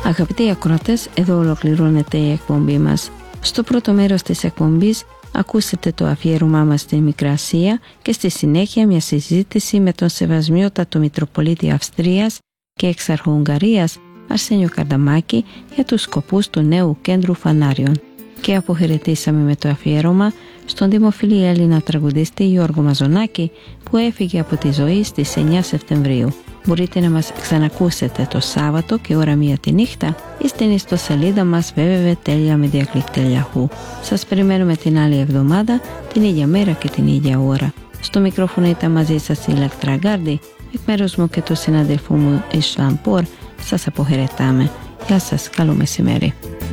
Αγαπητοί ακροατές, εδώ ολοκληρώνεται η εκπομπή μας. Στο πρώτο μέρος της εκπομπής ακούσετε το αφιέρωμά μας στην Μικρά Ασία και στη συνέχεια μια συζήτηση με τον Σεβασμιότατο Μητροπολίτη Αυστρίας και Εξάρχου Ουγγαρίας Αρσένιο Καρδαμάκη για τους σκοπούς του νέου κέντρου φανάριων. Και αποχαιρετήσαμε με το αφιέρωμα στον δημοφιλή Έλληνα τραγουδιστή Γιώργο Μαζονάκη που έφυγε από τη ζωή στις 9 Σεπτεμβρίου. Μπορείτε να μας ξανακούσετε το Σάββατο και ώρα 1 τη νύχτα ή στην ιστοσελίδα μας www.mediaclick.hu. Σας περιμένουμε την άλλη εβδομάδα, την ίδια μέρα και την ίδια ώρα. Στο μικρόφωνο ήταν μαζί σας η Ηλέκτρα Γκάρντι, εκ μέρους μου και του συναδελφού μου Ισλάν Πορ. Σας αποχαιρετάμε. Γεια σας, καλό μεσημέρι.